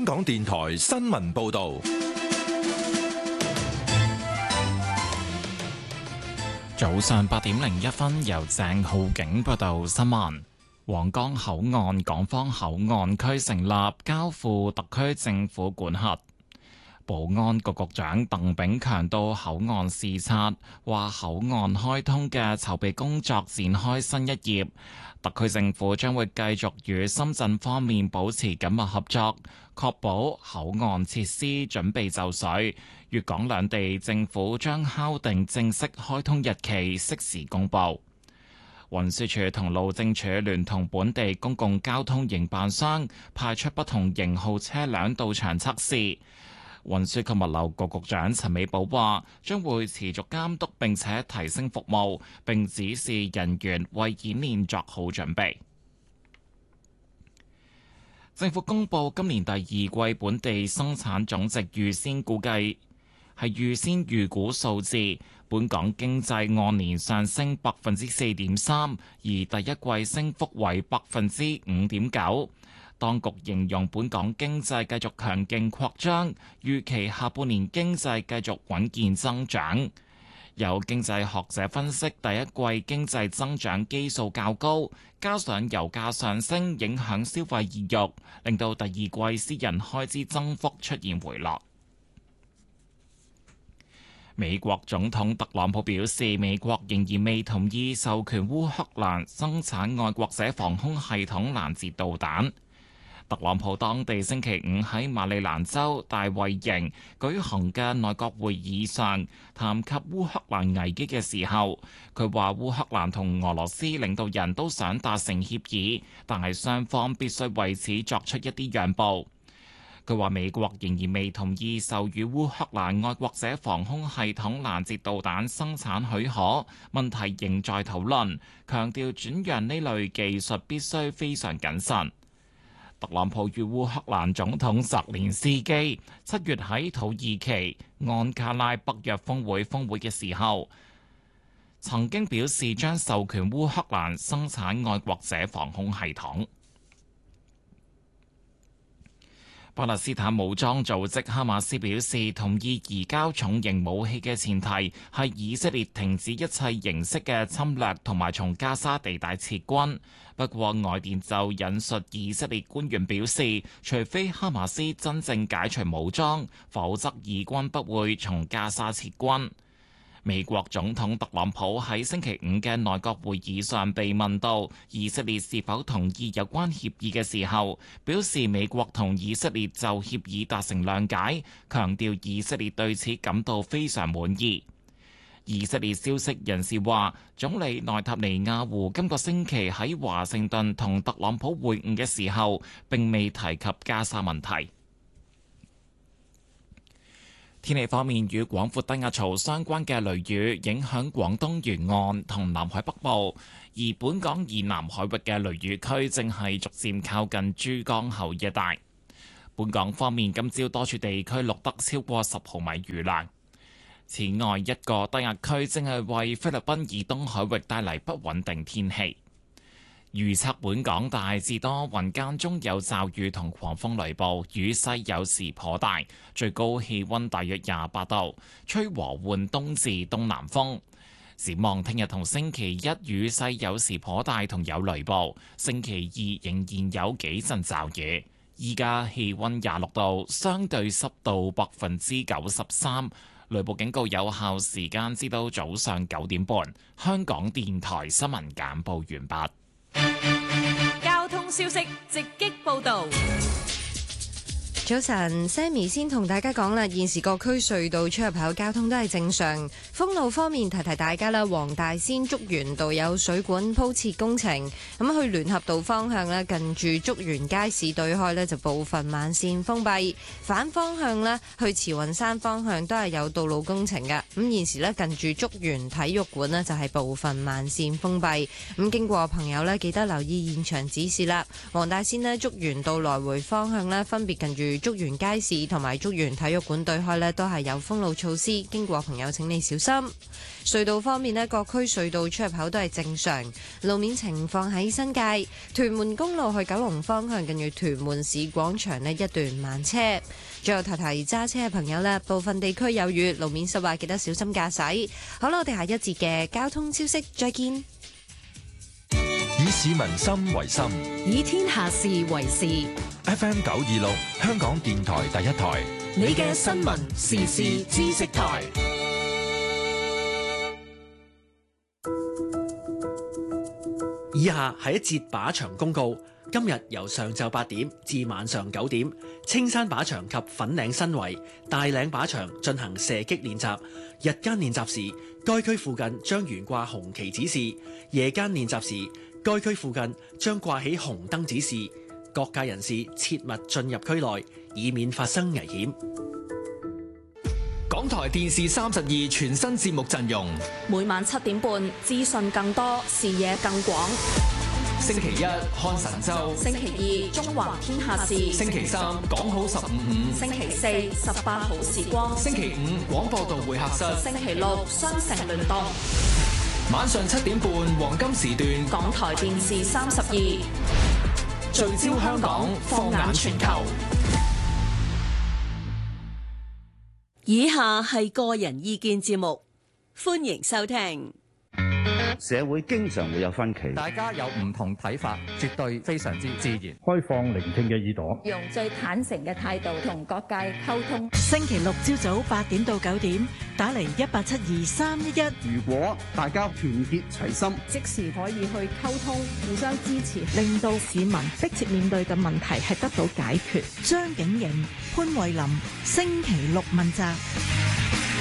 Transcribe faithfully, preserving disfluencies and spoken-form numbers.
香港電台新聞報道。 早上八點零一分，由鄭浩景報道新聞。皇崗口岸港方口岸區成立，交付特區政府管轄。保安局局長鄧炳強到口岸視察，話口岸開通嘅籌備工作展開新一頁。特區政府將會繼續與深圳方面保持緊密合作，確保口岸設施準備就緒。粵港兩地政府將敲定正式開通日期，適時公佈。運輸署同路政署聯同本地公共交通營辦商派出不同型號車輛到場測試。運輸及物流局局長陳美寶話，將會持續監督並且提升服務，並指示人員為演練作好準備。政府公布今年第二季本地生產總值預先估計係預先預估數字，本港經濟按年上升百分之四點三，而第一季升幅為百分之五點九。當局形容本港經濟繼續強勁擴張，預期下半年經濟繼續穩健增長。有經濟學者分析，第一季經濟增長基數較高，加上油價上升影響消費意欲，令到第二季私人開支增幅出現回落。美國總統特朗普表示，美國仍然未同意授權烏克蘭生產愛國者防空系統攔截導彈。特朗普當地星期五喺馬里蘭州大衛營舉行嘅內閣會議上，談及烏克蘭危機嘅時候，佢話烏克蘭同俄羅斯領導人都想達成協議，但係雙方必須為此作出一啲讓步。佢話美國仍然未同意授予烏克蘭愛國者防空系統攔截導彈生產許可，問題仍在討論，強調轉讓呢類技術必須非常謹慎。特朗普與烏克蘭總統澤連斯基七月喺土耳其安卡拉北約峰會峰會嘅時候，曾經表示將授權烏克蘭生產愛國者防空系統。巴勒斯坦武裝組織哈馬斯表示，同意移交重型武器嘅前提係以色列停止一切形式嘅侵略同埋從加沙地帶撤軍。不過外電就引述以色列官員表示，除非哈馬斯真正解除武裝，否則以軍不會從加沙撤軍。美國總統特朗普喺星期五嘅內閣會議上被問到以色列是否同意有關協議嘅時候，表示美國同以色列就協議達成諒解，強調以色列對此感到非常滿意。以色列消息人士話，總理內塔尼亞胡今個星期喺華盛頓同特朗普會晤嘅時候，並未提及加沙問題。天氣方面，與廣闊低壓槽相關嘅雷雨影響廣東沿岸同南海北部，而本港以南海域嘅雷雨區正係逐漸靠近珠江口一帶。本港方面，今朝多處地區錄得超過十毫米雨量。此外，一個低壓區正係為菲律賓以東海域帶嚟不穩定天氣。預測本港大致多雲，間中有驟雨同狂風雷暴，雨勢有時頗大，最高氣溫大約廿八度，吹和緩東至東南風。展望聽日同星期一雨勢有時頗大同有雷暴，星期二仍然有幾陣驟雨。依家氣溫廿六度，相對濕度百分之九十三，雷暴警告有效時間至到早上九點半。香港電台新聞簡報完畢。 交通消息直擊報道。 早晨 ，Sammy 先同大家講啦，現時各區隧道出入口交通都係正常。封路方面，提提大家啦，黃大仙竹園道有水管鋪設工程，咁去聯合道方向咧，近住竹園街市對開咧就部分慢線封閉。反方向咧，去慈雲山方向都係有道路工程嘅。咁現時咧，近住竹園體育館咧就係部分慢線封閉。咁經過朋友咧，記得留意現場指示啦。黃大仙咧，竹園道來回方向咧，分別近住竹園街市同埋竹園體育館對開呢都係有封路措施，經過朋友請你小心。隧道方面呢，各區隧道出入口都係正常。路面情況喺新界屯門公路去九龍方向，近住屯門市廣場呢一段慢車。最後提提揸車嘅朋友啦，部分地區有雨，路面濕滑，記得小心駕駛。好啦，我哋下一節嘅交通消息再見。 以市民心為心， 以天下事為事。 F M 九二六，香港電台第一台， 你嘅新聞時事知識台。 以下係一節靶場公告。今日由上晝八點至晚上九點，青山靶場及粉嶺新圍、大嶺靶場進行射擊練習。日間練習時，該區附近將懸掛紅旗指示；夜間練習時，該區附近將掛起紅燈指示。各界人士切勿進入區內，以免發生危險。 港台電視三十二全新節目陣容， 每晚七點半，資訊更多，視野更廣。 星期一看神州， 星期二中環天下事， 星期三講好十五五， 星期四十八好時光， 星期五廣播道會客室， 星期六雙城聯動。 晚上七點半黃金時段， 港台電視三十二聚焦香港，放眼全球。 以下係個人意見節目，歡迎收聽。 社會經常會有分歧， 大家有唔同睇法，絕對非常之自然。 開放聆聽嘅耳朵， 用最坦誠嘅態度同各界溝通。 星期六朝早八點到九點，打嚟一八七二三一一。 如果大家團結齊心， 即時可以去溝通，互相支持， 令到市民迫切面對嘅問題係得到解決。張景瑩、潘慧琳，星期六問責。